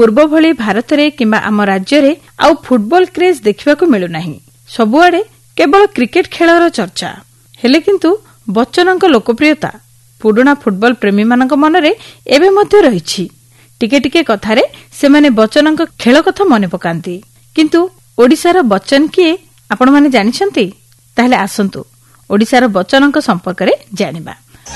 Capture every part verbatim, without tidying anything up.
पूर्व भली भारत रे किंबा आम राज्य रे आउ फुटबॉल क्रेज देखिबाकू मिलुनाही। सबुआडे केवल क्रिकेट खेलर चर्चा हेले किंतु बच्चनक लोकप्रियता पुराना फुटबॉल प्रेमी मानक मनरे एबे मध्य रहिछि। टिके टिके कथारे सेमाने बच्चनक खेल कथा मने पकांती। किंतु ओडिसार बच्चन किए आपण माने जानिछंती? ताहले आसंतु ओडिसार बच्चनक संपर्क रे जानिबा।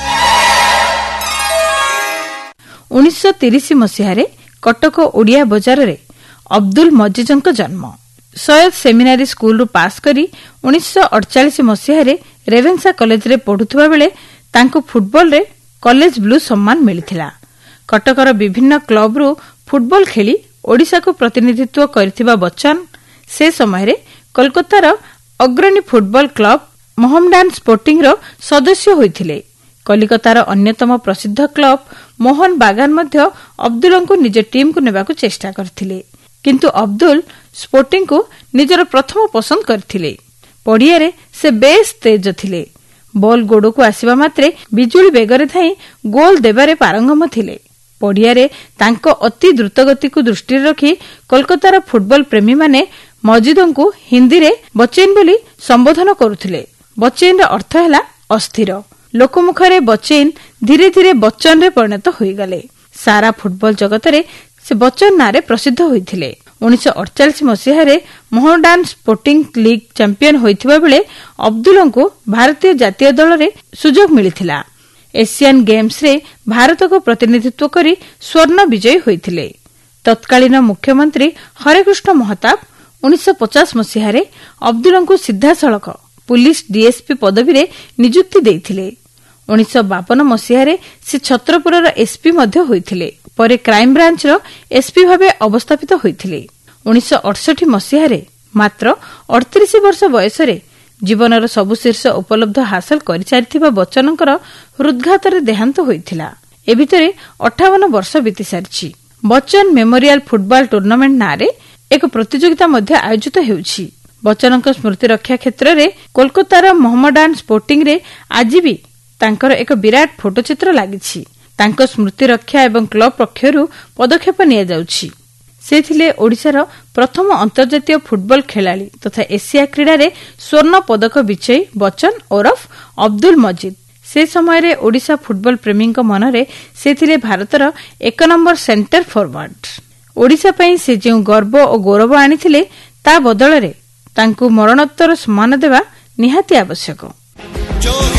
उन्नीस सौ तीस मसीह रे कटक ओडिया बजार रे अब्दुल मजीजंक जन्म। सयद सेमिनारी स्कूल रु पास करी उन्नीस सौ अड़तालीस मसीह रे रेवेन्सा कॉलेज रे पढुथुबा बेले तांको फुटबॉल रे कॉलेज ब्लू सम्मान मिलिथिला। कटकर विभिन्न क्लब रु फुटबॉल खेली ओडिसा को प्रतिनिधित्व करथिबा बच्चन से समय रे कोलकातार अग्रणी फुटबॉल क्लब मोहम्मडान स्पोर्टिंग रो सदस्य होइथिले। कलिकतार अन्यतम प्रसिद्ध क्लब मोहन बागान मध्य अब्दुल को निज टीम को नेबाकू चेष्टा करथिले, किंतु अब्दुल स्पोर्टिंग को निजर प्रथम पसंद करथिले। पड़िया रे से बेस तेज थिले। बॉल गोड़ को आसीबा मात्रे बिजुली बेगरे थाई गोल देबारे पारंगम थिले। पड़िया रे तांको अति द्रुतगति को दृष्टि रखी कोलकातार फुटबॉल प्रेमी माने मजिदों को हिंदी रे बच्चेन बोली संबोधन करुथिले। बच्चेन रा अर्थ हैला अस्थिर। लोकमुखरे बच्चेन धीरे धीरे बच्चन रे परिणत होई गले। सारा फुटबॉल जगत रे से बच्चन नारे प्रसिद्ध होइथिले। उन्नीस सौ अड़तालीस मसीह रे मोहम्मडान स्पोर्टिंग लीग चैंपियन होइथिबा बेले अब्दुल को भारतीय जातीय दल रे सुजोग मिलिथिला। एशियन गेम्स रे भारत को प्रतिनिधित्व करी स्वर्ण विजयी होइथिले। तत्कालीन मुख्यमंत्री हरेकृष्ण महताब उन्नीस सौ पचास मसीह रे अब्दुल को सीधा सड़क पुलिस डीएसपी पदवी रे नियुक्ति देइथिले। उन्नीस सौ बावन मसीह रे से छत्रपुरर एसपी मध्य होइथिले। परे क्राइम ब्रांच रो एसपी भाबे अवस्थापित होइथिले। उन्नीस सौ अड़सठ मसीह रे मात्र अड़तीस वर्ष बयस रे जीवनर सबु शीर्ष उपलब्ध हासिल करि सारिथिबा बच्चनकर हृदघात रे देहांत होइथिला। ए भितरे अट्ठावन वर्ष बीती सारिछि। बच्चन मेमोरियल फुटबॉल टूर्नामेंट नारे एक प्रतियोगिता मध्य आयोजित हेउछि। बच्चनक स्मृति रक्षा क्षेत्र रे कोलकातार मोहम्मडान स्पोर्टिंग रे आज भी तांकर एक विराट फोटोचित्र लागिछि। तांको स्मृति रक्षा एवं क्लब पक्षरु पदक्षेप निया जाउछि। से थिले ओडिसार प्रथम अंतर्जातीय फुटबॉल खेलाड़ी तथा एशिया क्रीडा रे स्वर्ण पदक विजयी बच्चन ओरफ अब्दुल मजीद। से समय रे ओडिसा फुटबॉल प्रेमी मनरे से थिले भारतर एक नंबर सेंटर फॉरवर्ड। ओडिसा पई से जे गर्व और गौरव आनिथिले ता बदल रे तांकु मरणोत्तर सम्मान देवा निहाती आवश्यक।